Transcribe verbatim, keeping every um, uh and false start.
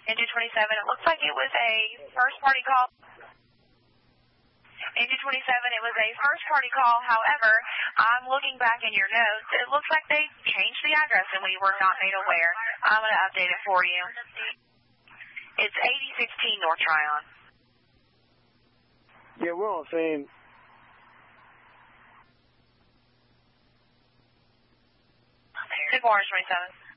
Engine twenty-seven, it looks like it was a first-party call. Engine twenty-seven, it was a first-party call. However, I'm looking back in your notes. It looks like they changed the address and we were not made aware. I'm going to update it for you. It's eighty sixteen North Tryon. Yeah, we're on scene. Good morning, twenty-seven.